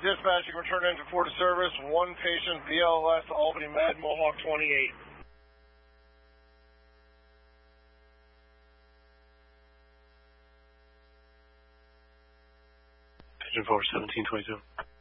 Dispatch, you can return into 4 to service. 1 patient, BLS, Albany Med, Mohawk 28. Pigeon 4, 1722.